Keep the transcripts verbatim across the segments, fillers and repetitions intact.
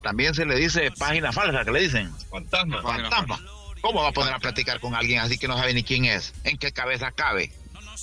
También se le dice página falsa, que le dicen. Fantasma. Fantasma. ¿Cómo va a poner a platicar con alguien así que no sabe ni quién es? ¿En qué cabeza cabe?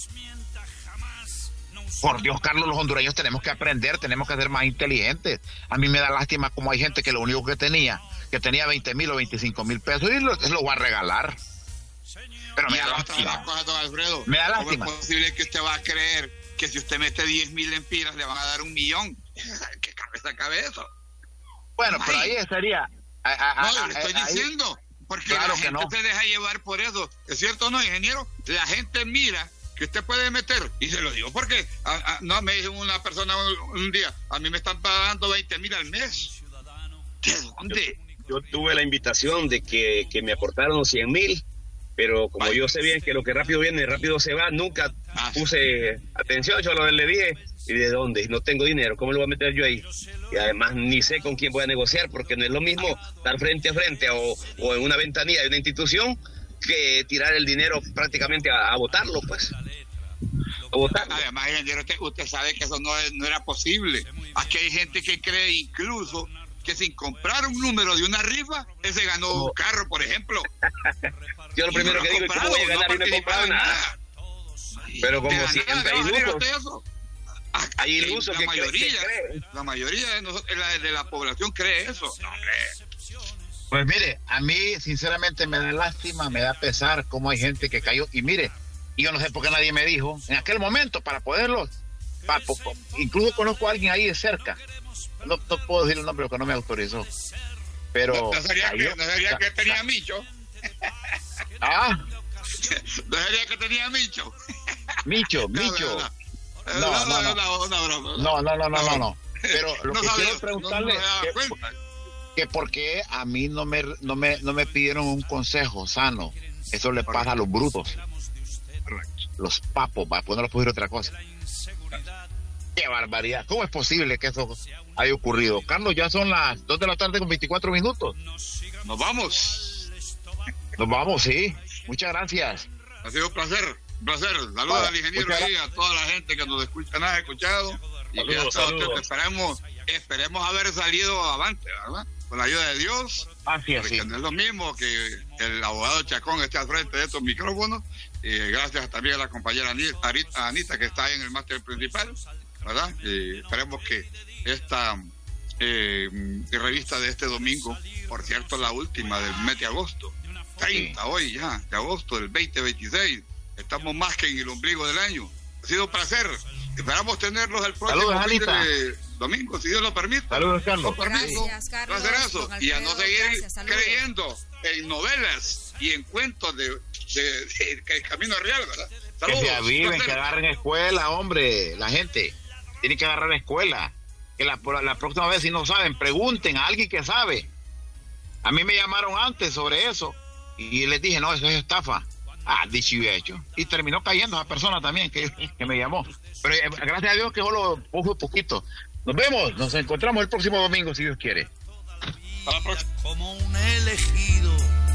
Por Dios, Carlos, los hondureños tenemos que aprender, tenemos que ser más inteligentes. A mí me da lástima como hay gente que lo único que tenía, que tenía veinte mil o veinticinco mil pesos y lo, lo va a regalar. Pero me da lástima. Cosa, don Alfredo, me da lástima. ¿Cómo es posible que usted va a creer que si usted mete diez mil en pilas le van a dar un millón? ¿Qué cabeza cabe eso? Bueno, pero ahí sería... A, a, no, a, le estoy ahí, diciendo, porque claro la gente no. se deja llevar por eso. ¿Es cierto o no, ingeniero? La gente mira que usted puede meter, y se lo digo porque a, a, no me dijo una persona un, un día, a mí me están pagando veinte mil al mes. ¿De dónde? Yo, yo tuve la invitación de que, que me aportaron cien mil, pero como Ay, yo sé bien que lo que rápido viene, rápido se va, nunca ah, puse atención, yo lo, le dije, ¿y de dónde? No tengo dinero, ¿cómo lo voy a meter yo ahí? Y además ni sé con quién voy a negociar, porque no es lo mismo estar frente a frente o, o en una ventanilla de una institución que tirar el dinero prácticamente a, a votarlo, pues. A votarlo. Además, ingeniero, usted, usted sabe que eso no, es, no era posible. Aquí hay gente que cree incluso que sin comprar un número de una rifa, ese ganó un carro, por ejemplo. Yo lo primero que digo es que no voy a ganar y no he comprado nada. Pero como siempre hay ilusos. Hay ilusos que mayoría, creen. La mayoría de, nosotros, la, de la población cree eso. No cree. Pues mire, a mí sinceramente me da lástima, me da pesar cómo hay gente que cayó. Y mire, y yo no sé por qué nadie me dijo, en aquel momento, para poderlos, para, incluso conozco a alguien ahí de cerca, no, no puedo decir el nombre porque no me autorizó, pero... ¿No sería, cayó, que, ¿no sería que tenía Micho? ¿Ah? ¿No sería que tenía Micho? Micho, Micho. No, no, no, no, no, no, no, no, no, pero lo que quiero preguntarle... que porque a mí no me no me no me pidieron un consejo sano. Eso le pasa a los brutos, los papos, para ponerlo por otra cosa. Qué barbaridad. ¿Cómo es posible que eso haya ocurrido? Carlos, ya son las dos de la tarde con veinticuatro minutos. Nos vamos. Nos vamos, sí. Muchas gracias. Ha sido un placer, un placer. Saludos vale, al ingeniero ahí, a toda la gente que nos escucha, nada escuchado. Y saludos, que saludos. Esperemos, esperemos haber salido avante, ¿verdad? Con la ayuda de Dios, así es, porque sí. no es lo mismo que el abogado Chacón esté al frente de estos micrófonos, y gracias también a la compañera Anita, Anita que está ahí en el máster principal, ¿verdad? Y esperemos que esta eh, revista de este domingo, por cierto la última del mes de agosto, treinta sí. Hoy ya, de agosto del veinte veintiséis, estamos más que en el ombligo del año. Ha sido un placer. Esperamos tenerlos el próximo Saludos, domingo, si Dios lo permite. Saludos, Carlos. Gracias, Carlos. Eso. Y a no seguir gracias, creyendo en novelas y en cuentos de, de, de, de Camino Real, ¿verdad? Saludos. Que se aviven, que agarren escuela, hombre. La gente tiene que agarrar escuela. Que la, la próxima vez, si no saben, pregunten a alguien que sabe. A mí me llamaron antes sobre eso y les dije, no, eso es estafa. Ah, dicho y hecho. Y terminó cayendo esa persona también que, que me llamó. Pero eh, gracias a Dios que solo puso poquito. Nos vemos, nos encontramos el próximo domingo si Dios quiere. Hasta la próxima. Como un elegido